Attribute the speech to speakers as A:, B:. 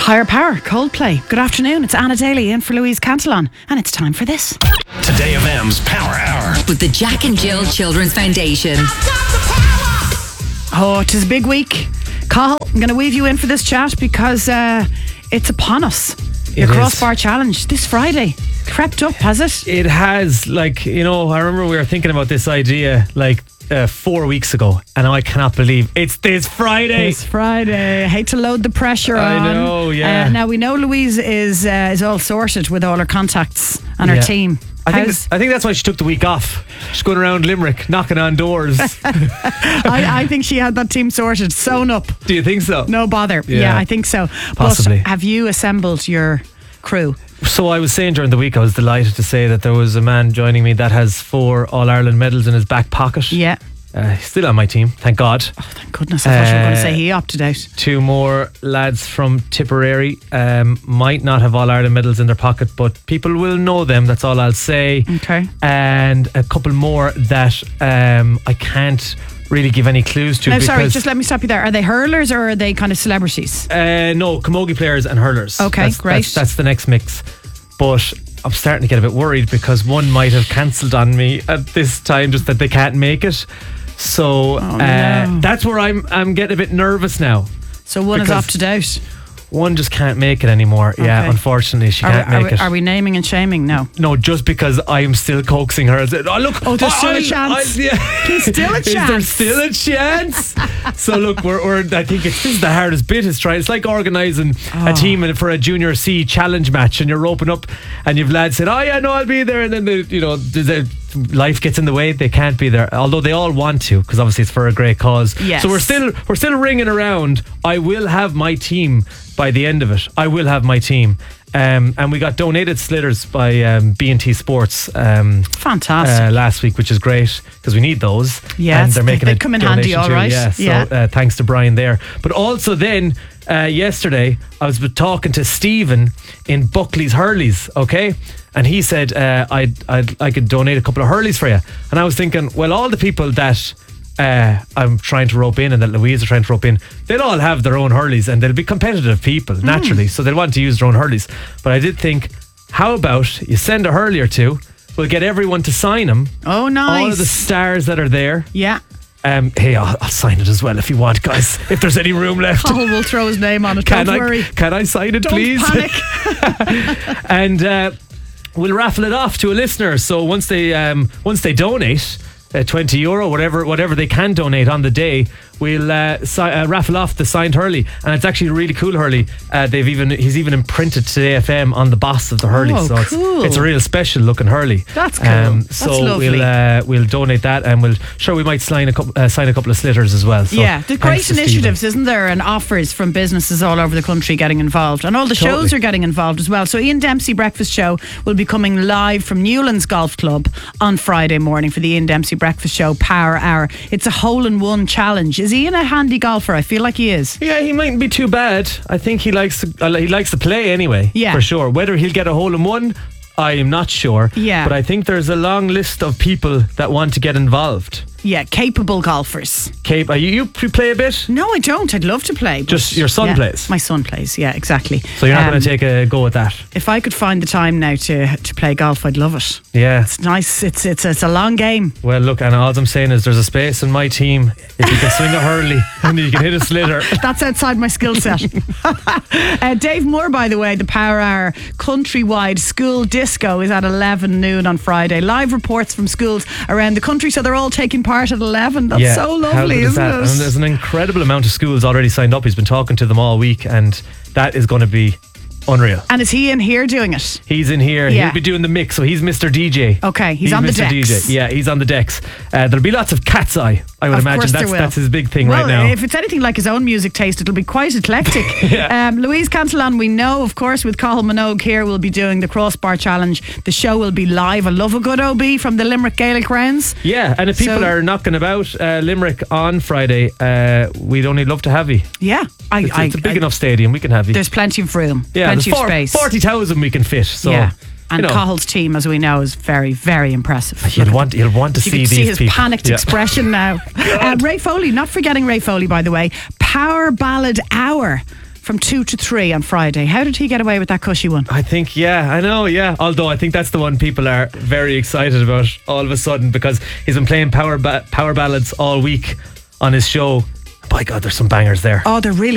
A: Higher Power, Coldplay. Good afternoon, it's Anna Daly in for Louise Cantillon, and it's time for this.
B: Today FM's Power Hour.
C: With the Jack and Jill Children's Foundation.
A: Oh, it is a big week. Cathal, I'm going to weave you in for this chat because it's upon us. Your crossbar challenge this Friday. Crept up, has it?
D: It has. I remember we were thinking about this idea 4 weeks ago, and now I cannot believe it's this Friday.
A: It's Friday. I hate to load the pressure on.
D: I know, yeah.
A: Now we know Louise is all sorted with all her contacts and her team.
D: I think that's why she took the week off. She's going around Limerick, knocking on doors.
A: I think she had that team sorted, sewn up.
D: Do you think so?
A: No bother. Yeah, I think so.
D: Possibly.
A: But have you assembled your crew?
D: So I was saying during the week, I was delighted to say that there was a man joining me that has 4 All-Ireland medals in his back pocket.
A: Yeah.
D: He's still on my team, thank God.
A: Oh, thank goodness. I thought you were going to say he opted out.
D: 2 more lads from Tipperary might not have All-Ireland medals in their pocket, but people will know them, that's all I'll say.
A: Okay.
D: And a couple more that I can't really give any clues to.
A: No, sorry, just let me stop you there. Are they hurlers or are they kind of celebrities?
D: No, camogie players and hurlers.
A: Okay, great.
D: That's the next mix. But I'm starting to get a bit worried because one might have cancelled on me at this time, just that they can't make it. So that's where I'm getting a bit nervous now.
A: So one is opted out.
D: One just can't make it anymore. Okay. Yeah, unfortunately, she can't make it.
A: Are we naming and shaming? No,
D: just because I am still coaxing her.
A: There's still a chance. There's still a chance.
D: Is there still a chance? So look, I think this is the hardest bit. It's like organising a team for a Junior C challenge match, and you're roping up, and you've lads said, "Oh yeah, no, I'll be there," and then life gets in the way. They can't be there, although they all want to, because obviously it's for a great cause.
A: Yes.
D: So we're still ringing around. I will have my team by the end of it. I will have my team. And we got donated slitters by B&T Sports
A: fantastic
D: last week, which is great because we need those.
A: Yeah,
D: and they're making
A: they come in handy, all right.
D: Yeah, so thanks to Brian there. But also then yesterday I was talking to Stephen in Buckley's Hurleys, okay, and he said I could donate a couple of Hurleys for you, and I was thinking, well, all the people that I'm trying to rope in and that Louise are trying to rope in, they'll all have their own Hurleys and they'll be competitive people naturally, so they'll want to use their own Hurleys. But I did think, how about you send a Hurley or two, we'll get everyone to sign them.
A: Oh, nice.
D: All of the stars that are there.
A: Yeah.
D: Hey, I'll sign it as well if you want, guys, if there's any room left.
A: Paul will throw his name on it. Don't worry.
D: Can I sign it, please?
A: Don't panic.
D: And we'll raffle it off to a listener. So once they donate €20, whatever they can donate on the day, we'll raffle off the signed Hurley, and it's actually a really cool Hurley. He's even imprinted Today FM on the boss of the Hurley, so
A: cool.
D: It's a real special looking Hurley.
A: That's cool.
D: So
A: That's lovely.
D: we'll donate that, and we might sign a couple of slitters as well. So
A: yeah, there's great initiatives, isn't there, and offers from businesses all over the country getting involved, and all the shows are getting involved as well. So Ian Dempsey Breakfast Show will be coming live from Newlands Golf Club on Friday morning for the Ian Dempsey Breakfast Show Power Hour. It's a hole-in-one challenge. Is Ian a handy golfer? I feel like he is. Yeah,
D: he mightn't be too bad. I think he likes to play anyway.
A: Yeah,
D: for sure. Whether he'll get a hole-in-one, I am not sure.
A: Yeah,
D: but I think there's a long list of people that want to get involved.
A: Yeah, capable golfers.
D: You play a bit?
A: No, I don't. I'd love to play.
D: Just your son plays?
A: My son plays, yeah, exactly.
D: So you're not going to take a go at that?
A: If I could find the time now to play golf, I'd love it.
D: Yeah.
A: It's nice. It's a long game.
D: Well, look, and all I'm saying is there's a space in my team. If you can swing a Hurley and you can hit a slitter.
A: That's outside my skill set. Dave Moore, by the way, the Power Hour countrywide school disco is at 11 noon on Friday. Live reports from schools around the country, so they're all taking part at 11. That's so lovely, isn't it?
D: And there's an incredible amount of schools already signed up. He's been talking to them all week, and that is going to be unreal.
A: And is he in here doing it?
D: He's in here.
A: Yeah.
D: He'll be doing the mix, so he's Mr. DJ.
A: Okay, he's on the
D: Mr.
A: decks.
D: DJ. Yeah, he's on the decks. There'll be lots of cat's eye, I would imagine. That's his big thing right now.
A: If it's anything like his own music taste, it'll be quite eclectic.
D: Yeah.
A: Louise Cantillon, we know, of course, with Cathal Minogue here, we'll be doing the Crossbar Challenge. The show will be live. I love a good OB from the Limerick Gaelic Rounds.
D: Yeah, and if people are knocking about Limerick on Friday, we'd only love to have you.
A: Yeah.
D: It's a big enough stadium, we can have you.
A: There's plenty of room,
D: yeah,
A: plenty of space.
D: 40,000 we can fit. So,
A: yeah. And Cathal's team, as we know, is very, very impressive.
D: You'll want to see these people.
A: You can see his panicked expression now. Ray Foley, not forgetting Ray Foley, by the way. Power Ballad Hour from 2 to 3 on Friday. How did he get away with that cushy one?
D: I think, yeah, I know, yeah. Although I think that's the one people are very excited about all of a sudden, because he's been playing power ballads all week on his show. By God, there's some bangers there.
A: Oh, they're really